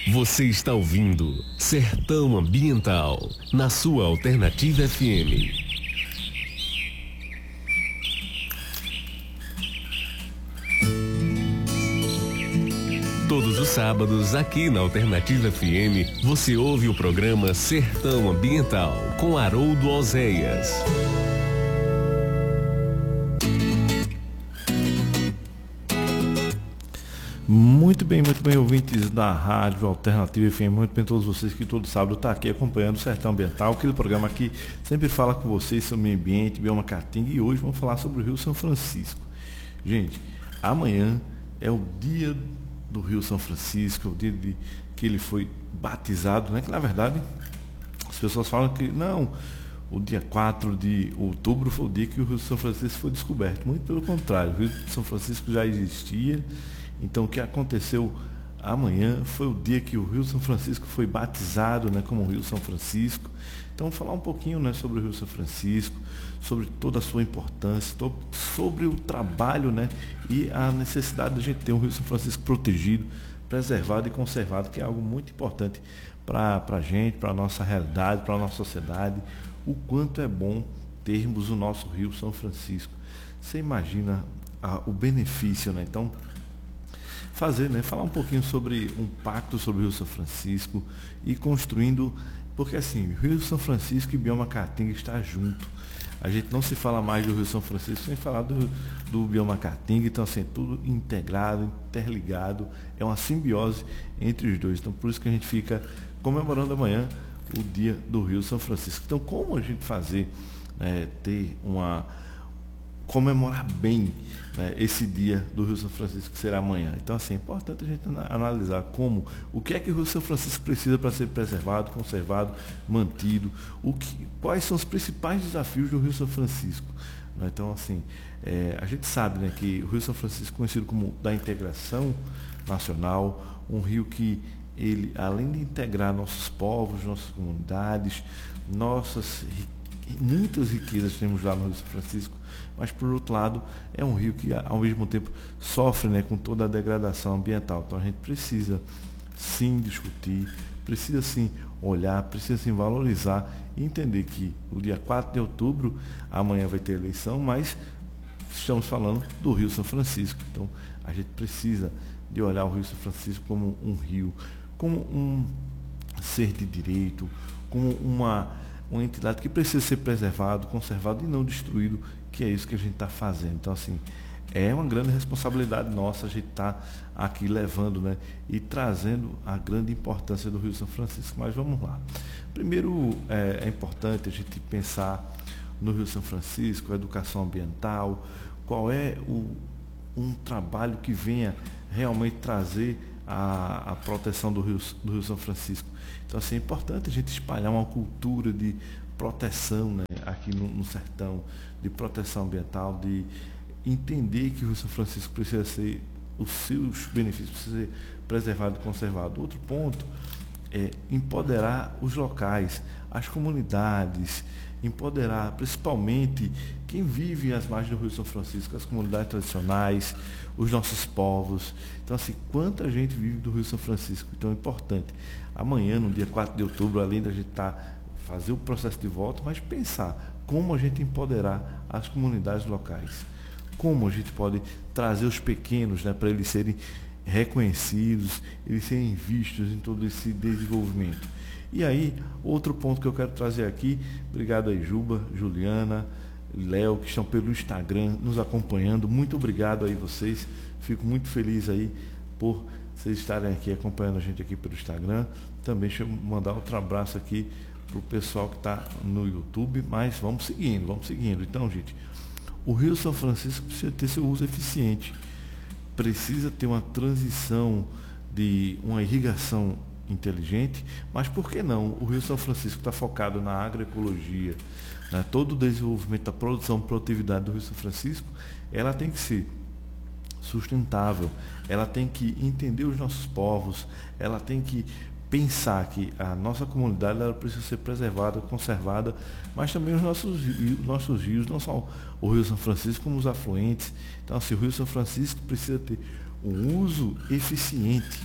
Você está ouvindo Sertão Ambiental, na sua Alternativa FM. Todos os sábados, aqui na Alternativa FM, você ouve o programa Sertão Ambiental, com Haroldo Oséias. Muito bem, ouvintes da Rádio Alternativa FM, muito bem todos vocês que todo sábado estão aqui acompanhando o Sertão Ambiental, aquele programa que sempre fala com vocês sobre o meio ambiente, bioma caatinga, e hoje vamos falar sobre o Rio São Francisco. Gente, amanhã é o dia do Rio São Francisco, o dia que ele foi batizado, né? Que na verdade as pessoas falam que não, o dia 4 de outubro foi o dia que o Rio São Francisco foi descoberto. Muito pelo contrário, o Rio São Francisco já existia. Então o que aconteceu amanhã foi o dia que o Rio São Francisco foi batizado, né, como Rio São Francisco. Então vamos falar um pouquinho, né, sobre o Rio São Francisco, sobre toda a sua importância, sobre o trabalho, né, e a necessidade de a gente ter um Rio São Francisco protegido, preservado e conservado, que é algo muito importante para a gente, para a nossa realidade, para a nossa sociedade. O quanto é bom termos o nosso Rio São Francisco. Você imagina o benefício, né? Então, falar um pouquinho sobre um pacto sobre o Rio São Francisco e construindo, porque assim, Rio São Francisco e bioma caatinga está junto. A gente não se fala mais do Rio São Francisco sem falar do bioma caatinga, então assim, tudo integrado, interligado, é uma simbiose entre os dois. Então por isso que a gente fica comemorando amanhã o dia do Rio São Francisco. Então como a gente fazer, comemorar bem, né, esse dia do Rio São Francisco, que será amanhã. Então, assim, é importante a gente analisar o que é que o Rio São Francisco precisa para ser preservado, conservado, mantido, quais são os principais desafios do Rio São Francisco. Né? Então, assim, a gente sabe, né, que o Rio São Francisco é conhecido como da integração nacional, um rio que ele, além de integrar nossos povos, nossas comunidades, muitas riquezas temos lá no Rio São Francisco, mas por outro lado é um rio que ao mesmo tempo sofre, né, com toda a degradação ambiental. Então a gente precisa sim discutir, precisa sim olhar, precisa sim valorizar e entender que o dia 4 de outubro, amanhã vai ter eleição, mas estamos falando do Rio São Francisco. Então a gente precisa de olhar o Rio São Francisco como um rio, como um ser de direito, como uma entidade que precisa ser preservado, conservado e não destruído, que é isso que a gente está fazendo. Então, assim, é uma grande responsabilidade nossa a gente estar aqui levando, né, e trazendo a grande importância do Rio São Francisco. Mas vamos lá. Primeiro, é importante a gente pensar no Rio São Francisco, a educação ambiental, qual é um trabalho que venha realmente trazer a proteção do Rio São Francisco. Então, assim, é importante a gente espalhar uma cultura de proteção, né, aqui no sertão, de proteção ambiental, de entender que o Rio São Francisco precisa ser, os seus benefícios precisam ser preservado e conservado. Outro ponto é empoderar os locais, as comunidades, empoderar principalmente quem vive às margens do Rio São Francisco, as comunidades tradicionais, os nossos povos. Então, assim, quanta gente vive do Rio São Francisco. Então é importante, amanhã, no dia 4 de outubro, além da gente fazer o processo de voto, mas pensar como a gente empoderar as comunidades locais, como a gente pode trazer os pequenos, né, para eles serem reconhecidos, eles serem vistos em todo esse desenvolvimento. E aí, outro ponto que eu quero trazer aqui, obrigado aí Juba, Juliana, Léo, que estão pelo Instagram nos acompanhando, muito obrigado aí vocês, fico muito feliz aí por vocês estarem aqui acompanhando a gente aqui pelo Instagram. Também deixa eu mandar outro abraço aqui para o pessoal que está no YouTube, mas vamos seguindo. Então, gente, o Rio São Francisco precisa ter seu uso eficiente, precisa ter uma transição de uma irrigação inteligente, mas por que não? O Rio São Francisco está focado na agroecologia, né? Todo o desenvolvimento da produção e produtividade do Rio São Francisco, ela tem que ser sustentável, ela tem que entender os nossos povos, ela tem que pensar que a nossa comunidade ela precisa ser preservada, conservada, mas também os nossos rios, não só o Rio São Francisco, como os afluentes. Então, assim, o Rio São Francisco precisa ter um uso eficiente.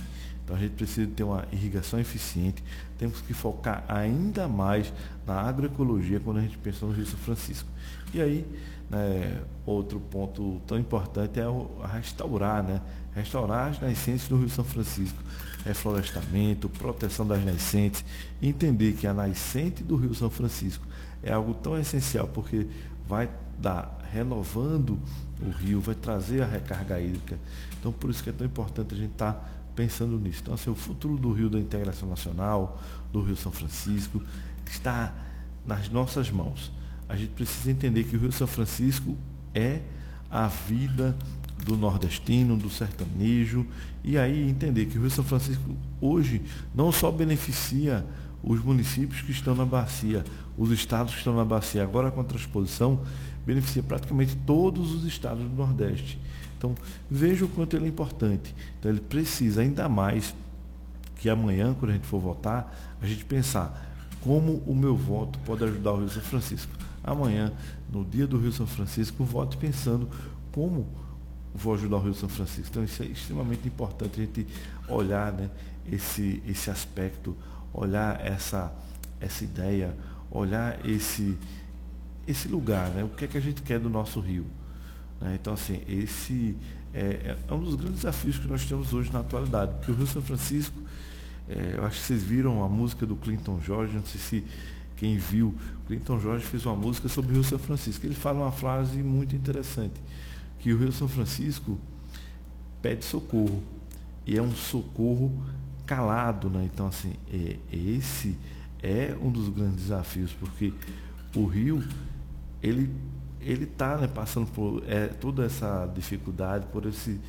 Então a gente precisa ter uma irrigação eficiente, temos que focar ainda mais na agroecologia quando a gente pensa no Rio São Francisco. E aí, né, outro ponto tão importante é restaurar, né? Restaurar as nascentes do Rio São Francisco, reflorestamento, proteção das nascentes, e entender que a nascente do Rio São Francisco é algo tão essencial, porque vai dar renovando o rio, vai trazer a recarga hídrica. Então, por isso que é tão importante a gente estar pensando nisso. Então, assim, o futuro do Rio da Integração Nacional, do Rio São Francisco, está nas nossas mãos. A gente precisa entender que o Rio São Francisco é a vida do nordestino, do sertanejo, e aí entender que o Rio São Francisco hoje não só beneficia os municípios que estão na bacia, os estados que estão na bacia, agora com a transposição, beneficia praticamente todos os estados do Nordeste. Então, veja o quanto ele é importante. Então, ele precisa ainda mais que amanhã, quando a gente for votar, a gente pensar como o meu voto pode ajudar o Rio São Francisco. Amanhã, no dia do Rio São Francisco, vote pensando como vou ajudar o Rio São Francisco. Então, isso é extremamente importante a gente olhar, né, esse aspecto, olhar essa ideia, olhar esse lugar, né? O que é que a gente quer do nosso rio, né? Então, assim, esse é um dos grandes desafios que nós temos hoje na atualidade, porque o Rio São Francisco, eu acho que vocês viram a música do Clinton Jorge, não sei se quem viu, Clinton Jorge fez uma música sobre o Rio São Francisco. Ele fala uma frase muito interessante, que o Rio São Francisco pede socorro, e é um socorro calado, né? Então, assim, esse é um dos grandes desafios, porque o rio, ele está, né, passando por toda essa dificuldade, por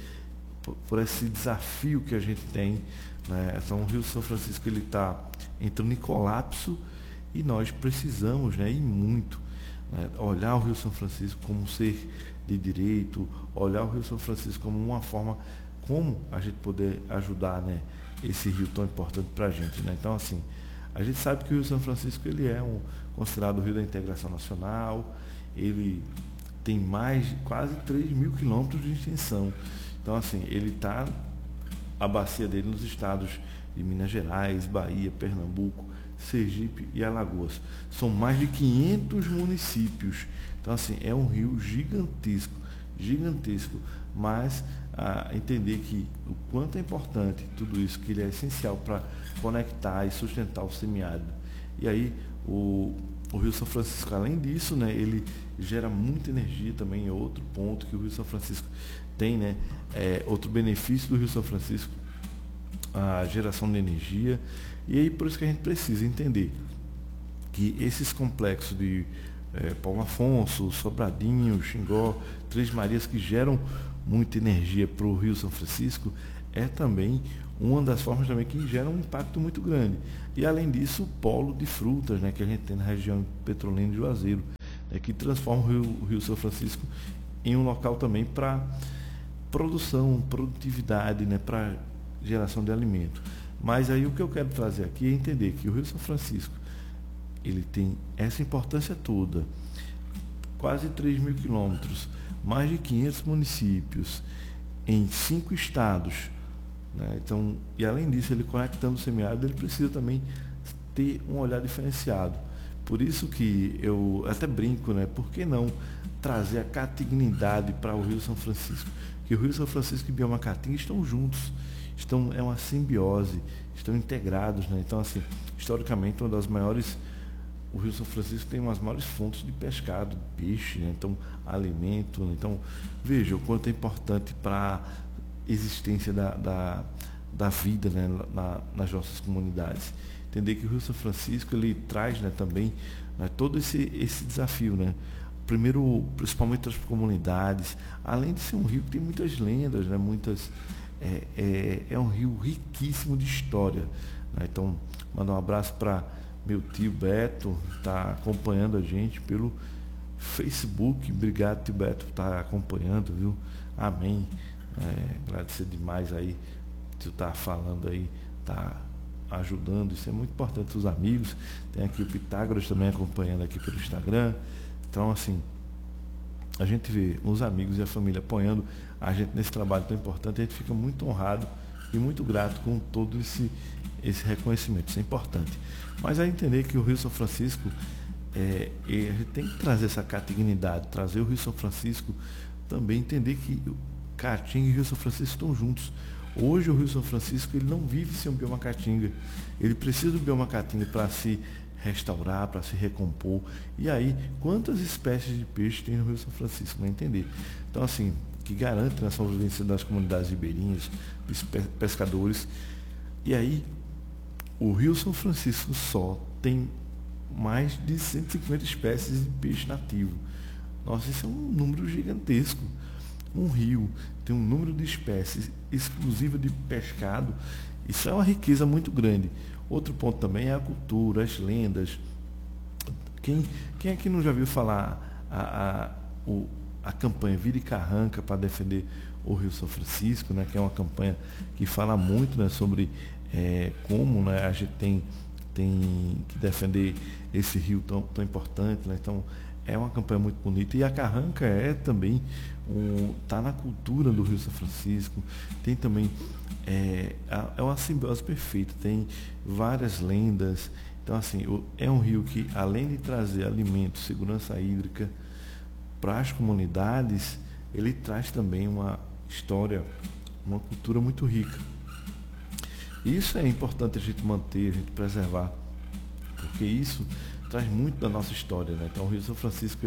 esse desafio que a gente tem, né? Então, o Rio São Francisco ele está entrando em colapso, e nós precisamos, né, e muito, né, olhar o Rio São Francisco como um ser de direito, olhar o Rio São Francisco como uma forma como a gente poder ajudar, né, esse rio tão importante para a gente, né? Então, assim, a gente sabe que o Rio São Francisco ele é considerado o Rio da Integração Nacional, ele tem quase 3.000 quilômetros de extensão. Então, assim, ele está, a bacia dele nos estados de Minas Gerais, Bahia, Pernambuco, Sergipe e Alagoas. São mais de 500 municípios. Então, assim, é um rio gigantesco, mas entender que o quanto é importante tudo isso, que ele é essencial para conectar e sustentar o semiárido. E aí, o Rio São Francisco, além disso, né, ele gera muita energia também, é outro ponto que o Rio São Francisco tem, né, outro benefício do Rio São Francisco, a geração de energia. E aí, por isso que a gente precisa entender que esses complexos de Paulo Afonso, Sobradinho, Xingó, Três Marias, que geram muita energia para o Rio São Francisco, é também uma das formas também que gera um impacto muito grande. E além disso, o polo de frutas, né, que a gente tem na região petrolina de Juazeiro, né, que transforma o Rio São Francisco em um local também para produção, produtividade, né, para geração de alimento. Mas aí o que eu quero trazer aqui é entender que o Rio São Francisco ele tem essa importância toda, quase 3.000 quilômetros, mais de 500 municípios, em 5 estados, né? Então, e além disso, ele conectando o semiárido, ele precisa também ter um olhar diferenciado. Por isso que eu até brinco, né? Por que não trazer a catignidade para o Rio São Francisco? Que o Rio São Francisco e Bioma Caatinga estão juntos, é uma simbiose, estão integrados, né? Então, assim, historicamente, o Rio São Francisco tem umas maiores fontes de pescado, de peixe, né? Então, alimento, né? Então, veja o quanto é importante para a existência da vida, né, nas nossas comunidades. Entender que o Rio São Francisco ele traz, né, também, né, todo esse desafio, né? Primeiro, principalmente para as comunidades, além de ser um rio que tem muitas lendas, né, é um rio riquíssimo de história, né? Então, mandar um abraço para meu tio Beto, está acompanhando a gente pelo Facebook. Obrigado, tio Beto, por estar acompanhando, viu? Amém. Agradecer demais aí, tu tá falando aí, tá ajudando, isso é muito importante. Os amigos, tem aqui o Pitágoras também acompanhando aqui pelo Instagram. Então, assim, a gente vê os amigos e a família apoiando a gente nesse trabalho tão importante, a gente fica muito honrado e muito grato com todo esse reconhecimento, isso é importante. Mas a entender que o Rio São Francisco, a gente tem que trazer essa catignidade, trazer o Rio São Francisco, também entender que Caatinga e Rio São Francisco estão juntos. Hoje o Rio São Francisco ele não vive sem o bioma Caatinga, ele precisa do bioma Caatinga para se restaurar, para se recompor. E aí, quantas espécies de peixe tem no Rio São Francisco? Não entender. Então, assim, que garante a sobrevivência das comunidades ribeirinhas, dos pescadores. E aí, o Rio São Francisco só tem mais de 150 espécies de peixe nativo. Nossa, isso é um número gigantesco. Um rio tem um número de espécies exclusiva de pescado, isso é uma riqueza muito grande. Outro ponto também é a cultura, as lendas. Quem aqui não já viu falar a campanha Vira e Carranca para defender o Rio São Francisco, né, que é uma campanha que fala muito, né, sobre como, né, a gente tem que defender esse rio tão importante, né? Então é uma campanha muito bonita. E a Carranca também está na cultura do Rio São Francisco, tem também é uma simbiose perfeita, tem várias lendas. Então, assim, é um rio que, além de trazer alimento, segurança hídrica para as comunidades, ele traz também uma história, uma cultura muito rica. Isso é importante a gente manter, a gente preservar, porque isso traz muito da nossa história, né? Então, o Rio São Francisco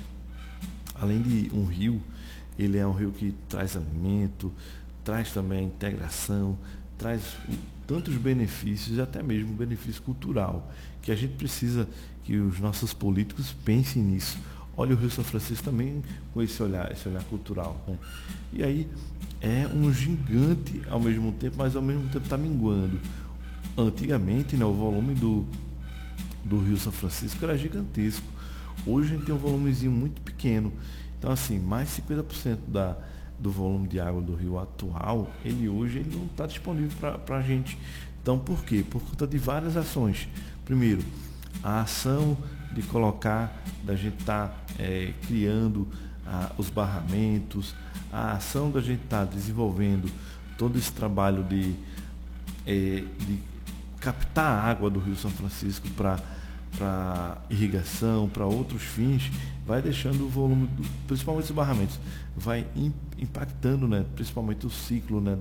além de um rio, ele é um rio que traz alimento, traz também a integração, traz tantos benefícios, até mesmo benefício cultural, que a gente precisa que os nossos políticos pensem nisso. Olha o Rio São Francisco também com esse olhar cultural, né? E aí é um gigante ao mesmo tempo, mas ao mesmo tempo está minguando. Antigamente, né, o volume do Rio São Francisco era gigantesco. Hoje a gente tem um volumezinho muito pequeno. Então, assim, mais de 50% do volume de água do rio atual, hoje ele não está disponível para a gente. Então, por quê? Por conta de várias ações. Primeiro, a ação de da gente estar criando os barramentos, a ação da gente estar desenvolvendo todo esse trabalho de captar a água do Rio São Francisco para irrigação, para outros fins, vai deixando o volume, principalmente os barramentos, vai impactando, né, principalmente o ciclo, né,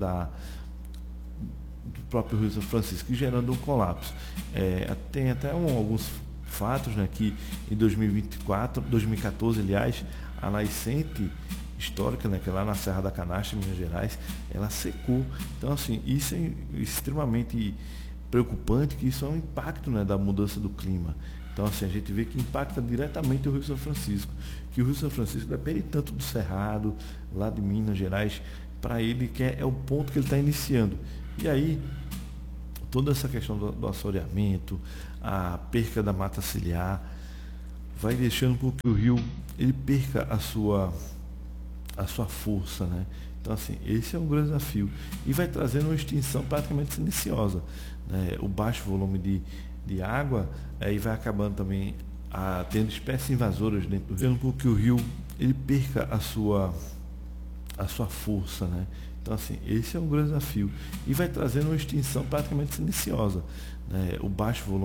do próprio Rio São Francisco, gerando um colapso. Tem até alguns fatos, né, que em 2014, aliás, a nascente histórica, né, que é lá na Serra da Canastra, em Minas Gerais, ela secou. Então, assim, isso é extremamente preocupante, que isso é um impacto, né, da mudança do clima. Então, assim, a gente vê que impacta diretamente o Rio São Francisco, que o Rio São Francisco depende tanto do Cerrado, lá de Minas Gerais, para ele, que é o ponto que ele está iniciando. E aí, toda essa questão do assoreamento, a perca da mata ciliar, vai deixando com que o rio ele perca a sua força, né? Então, assim, esse é um grande desafio e vai trazendo uma extinção praticamente silenciosa, né? O baixo volume de água aí vai acabando também tendo espécies invasoras dentro do rio, com que o rio ele perca a sua força, né? Então, assim, esse é um grande desafio e vai trazendo uma extinção praticamente silenciosa, né? O baixo volume